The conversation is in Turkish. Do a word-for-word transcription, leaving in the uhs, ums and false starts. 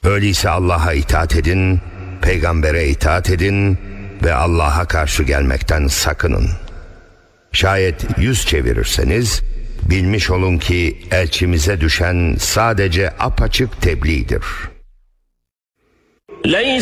Öyleyse Allah'a itaat edin, peygambere itaat edin ve Allah'a karşı gelmekten sakının. Şayet yüz çevirirseniz bilmiş olun ki elçimize düşen sadece apaçık tebliğdir.